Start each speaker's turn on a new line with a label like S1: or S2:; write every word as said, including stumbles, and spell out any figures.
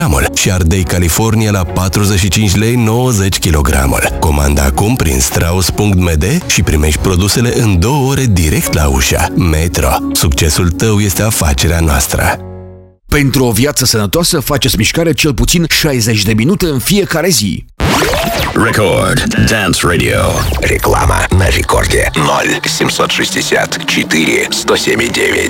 S1: și ardei California la patruzeci și cinci lei nouăzeci kilogramul. Comanda acum prin strauss punct m d și primești produsele în două ore direct la ușă. Metro. Succesul tău este afacerea noastră.
S2: Pentru o viață sănătoasă, faceți mișcare cel puțin șaizeci de minute în fiecare zi.
S3: Record Dance Radio.
S4: Реклама на рекорде ноль семьсот шестьдесят четыре сто семь девять.